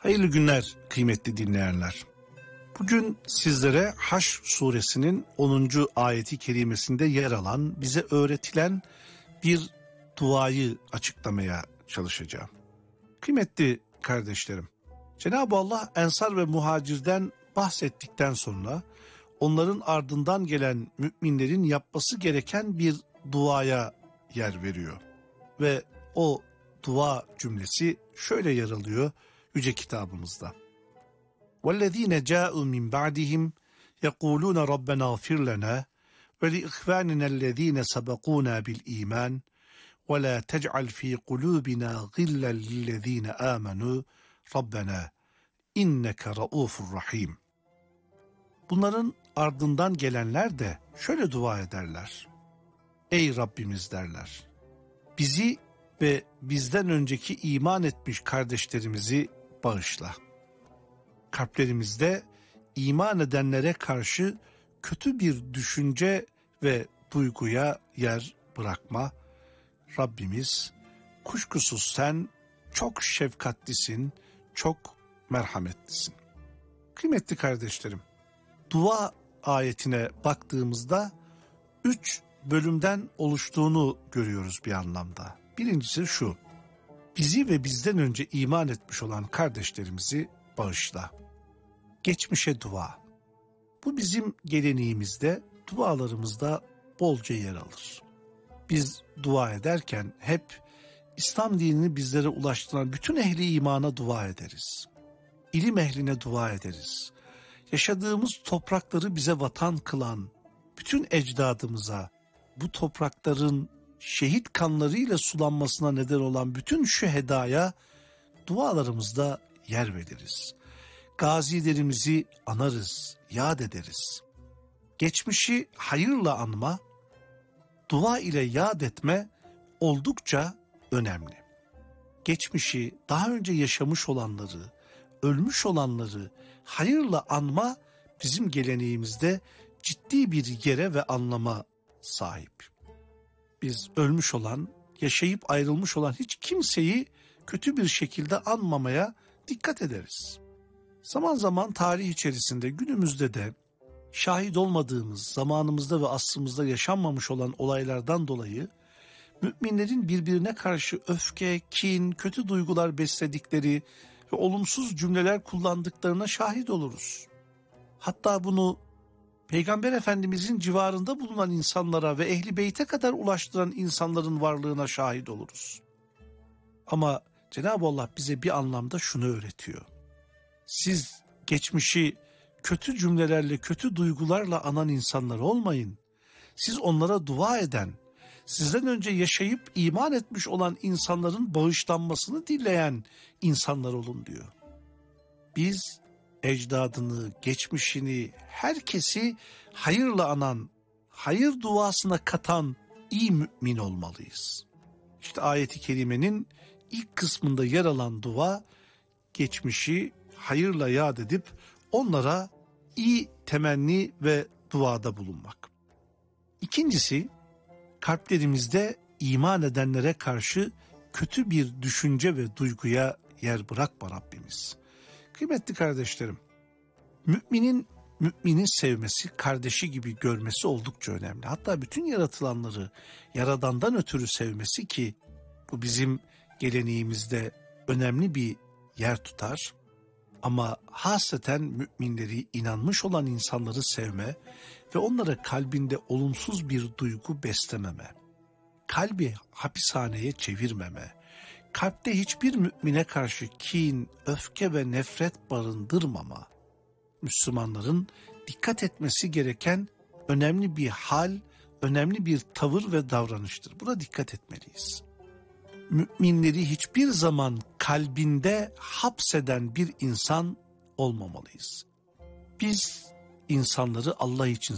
Hayırlı günler kıymetli dinleyenler. Bugün sizlere Haşr suresinin 10. ayeti kerimesinde yer alan, bize öğretilen bir duayı açıklamaya çalışacağım. Kıymetli kardeşlerim, Cenab-ı Allah Ensar ve Muhacir'den bahsettikten sonra onların ardından gelen müminlerin yapması gereken bir duaya yer veriyor. Ve o dua cümlesi şöyle yer alıyor Yüce kitabımızda. وَالَّذ۪ينَ جَاءُوا مِنْ بَعْدِهِمْ يَقُولُونَ رَبَّنَا اغْفِرْ لَنَا وَلِإِخْوَانِنَا الَّذ۪ينَ سَبَقُونَا بِالْا۪يمَانِ وَلَا تَجْعَلْ ف۪ي قُلُوبِنَا غِلًّا لِلَّذ۪ينَ آمَنُوا رَبَّنَا اِنَّكَ رَؤُوفٌ رَحِيمٌ. Bunların ardından gelenler de şöyle dua ederler. Ey Rabbimiz derler, bizi ve bizden önceki iman etmiş kardeşlerimizi bağışla. Kalplerimizde iman edenlere karşı kötü bir düşünce ve duyguya yer bırakma. Rabbimiz, kuşkusuz sen çok şefkatlisin, çok merhametlisin. Kıymetli kardeşlerim, dua ayetine baktığımızda 3 bölümden oluştuğunu görüyoruz bir anlamda. Birincisi şu: bizi ve bizden önce iman etmiş olan kardeşlerimizi bağışla. Geçmişe dua. Bu bizim geleneğimizde, dualarımızda bolca yer alır. Biz dua ederken hep İslam dinini bizlere ulaştıran bütün ehli imana dua ederiz. İlim ehline dua ederiz. Yaşadığımız toprakları bize vatan kılan bütün ecdadımıza, bu toprakların şehit kanlarıyla sulanmasına neden olan bütün şühedaya dualarımızda yer veririz. Gazilerimizi anarız, yad ederiz. Geçmişi hayırla anma, dua ile yad etme oldukça önemli. Geçmişi, daha önce yaşamış olanları, ölmüş olanları hayırla anma bizim geleneğimizde ciddi bir yere ve anlama sahip. Biz ölmüş olan, yaşayıp ayrılmış olan hiç kimseyi kötü bir şekilde anmamaya dikkat ederiz. Zaman zaman tarih içerisinde, günümüzde de şahit olmadığımız, zamanımızda ve asrımızda yaşanmamış olan olaylardan dolayı müminlerin birbirine karşı öfke, kin, kötü duygular besledikleri ve olumsuz cümleler kullandıklarına şahit oluruz. Hatta bunu Peygamber Efendimizin civarında bulunan insanlara ve Ehl-i Beyt'e kadar ulaştıran insanların varlığına şahit oluruz. Ama Cenab-ı Allah bize bir anlamda şunu öğretiyor. Siz geçmişi kötü cümlelerle, kötü duygularla anan insanlar olmayın. Siz onlara dua eden, sizden önce yaşayıp iman etmiş olan insanların bağışlanmasını dileyen insanlar olun diyor. Biz ecdadını, geçmişini, herkesi hayırla anan, hayır duasına katan iyi mümin olmalıyız. İşte ayet-i kerimenin ilk kısmında yer alan dua, geçmişi hayırla yad edip onlara iyi temenni ve duada bulunmak. İkincisi, kalplerimizde iman edenlere karşı kötü bir düşünce ve duyguya yer bırakma Rabbimiz. Kıymetli kardeşlerim, mümini sevmesi, kardeşi gibi görmesi oldukça önemli. Hatta bütün yaratılanları Yaradan'dan ötürü sevmesi, ki bu bizim geleneğimizde önemli bir yer tutar. Ama hasreten müminleri, inanmış olan insanları sevme ve onlara kalbinde olumsuz bir duygu beslememe, kalbi hapishaneye çevirmeme, kalpte hiçbir mümine karşı kin, öfke ve nefret barındırmama, Müslümanların dikkat etmesi gereken önemli bir hal, önemli bir tavır ve davranıştır. Buna dikkat etmeliyiz. Müminleri hiçbir zaman kalbinde hapseden bir insan olmamalıyız. Biz insanları Allah için